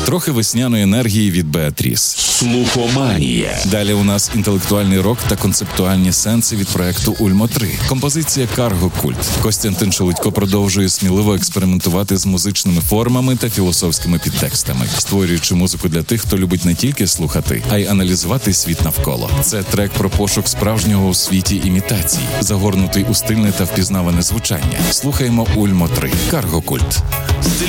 трохи весняної енергії від Беатріс. Слухоманія. Далі у нас інтелектуальний рок та концептуальні сенси від проекту Ульмо 3. Композиція «Карго Культ». Костянтин Шелудько продовжує сміливо експериментувати з музичними формами та філософськими підтекстами, створюючи музику для тих, хто любить не тільки слухати, а й аналізувати світ навколо. Це трек про пошук справжнього у світі імітацій, загорнутий у стильне та впізнаване звучання. Слухаємо Ульмо 3. «Карго Культ».